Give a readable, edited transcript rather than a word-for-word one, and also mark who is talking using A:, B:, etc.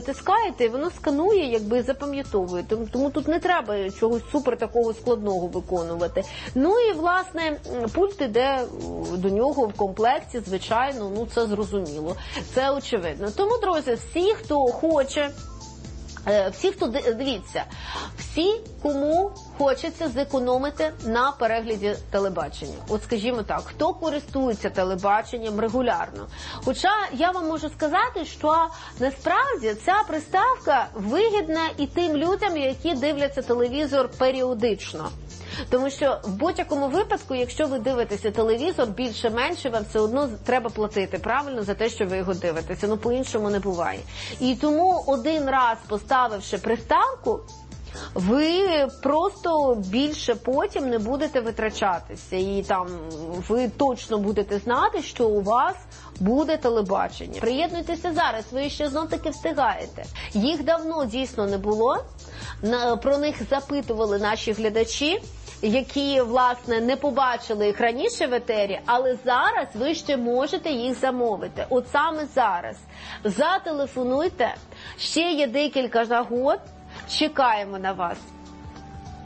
A: Натискаєте, і воно сканує, якби, і запам'ятовує. Тому тут не треба чогось супер такого складного виконувати. Ну і, власне, пульт іде до нього в комплекті, звичайно, ну це зрозуміло, це очевидно. Тому, друзі, всі, хто хоче, дивіться, всі, кому хочеться зекономити на перегляді телебачення. От скажімо так, хто користується телебаченням регулярно. Хоча я вам можу сказати, що насправді ця приставка вигідна і тим людям, які дивляться телевізор періодично. Тому що в будь-якому випадку, якщо ви дивитеся телевізор, більше-менше вам все одно треба платити, правильно, за те, що ви його дивитеся. Ну, по-іншому не буває. І тому один раз поставивши приставку, ви просто більше потім не будете витрачатися. І там ви точно будете знати, що у вас буде телебачення. Приєднуйтеся зараз, ви ще знов-таки встигаєте. Їх давно дійсно не було. Про них запитували наші глядачі, які, власне, не побачили їх раніше в етері, але зараз ви ще можете їх замовити. От саме зараз. Зателефонуйте, ще є декілька нагод, чекаємо на вас.